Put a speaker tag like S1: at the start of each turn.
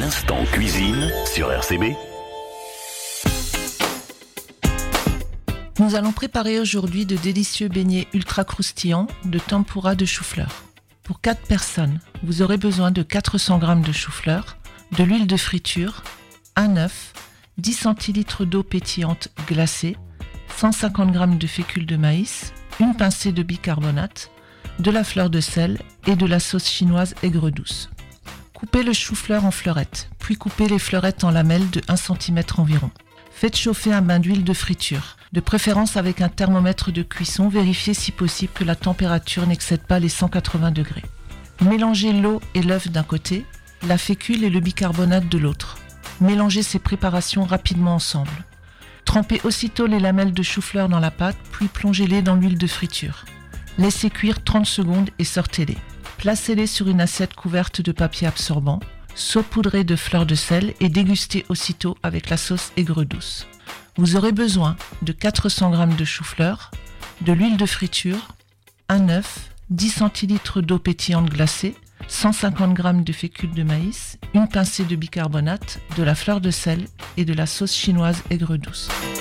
S1: L'instant cuisine sur RCB.
S2: Nous allons préparer aujourd'hui de délicieux beignets ultra croustillants de tempura de chou-fleur. Pour 4 personnes, vous aurez besoin de 400 g de chou-fleur, de l'huile de friture, un œuf, 10 centilitres d'eau pétillante glacée, 150 g de fécule de maïs, une pincée de bicarbonate, de la fleur de sel et de la sauce chinoise aigre douce. Coupez le chou-fleur en fleurettes, puis coupez les fleurettes en lamelles de 1 cm environ. Faites chauffer un bain d'huile de friture, de préférence avec un thermomètre de cuisson. Vérifiez si possible que la température n'excède pas les 180 degrés. Mélangez l'eau et l'œuf d'un côté, la fécule et le bicarbonate de l'autre. Mélangez ces préparations rapidement ensemble. Trempez aussitôt les lamelles de chou-fleur dans la pâte, puis plongez-les dans l'huile de friture. Laissez cuire 30 secondes et sortez-les. Placez-les sur une assiette couverte de papier absorbant, saupoudrez de fleur de sel et dégustez aussitôt avec la sauce aigre douce. Vous aurez besoin de 400 g de chou-fleur, de l'huile de friture, un œuf, 10 centilitres d'eau pétillante glacée, 150 g de fécule de maïs, une pincée de bicarbonate, de la fleur de sel et de la sauce chinoise aigre douce.